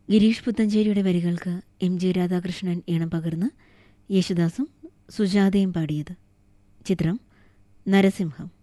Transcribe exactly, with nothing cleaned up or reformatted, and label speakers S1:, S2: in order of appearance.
S1: ഗിരീഷ് പുത്തഞ്ചേരിയുടെ വരികൾക്ക് M G Radhakrishnan ഈണം പകർന്ന് യേശുദാസും സുജാതയും പാടിയത്. ചിത്രം നരസിംഹം.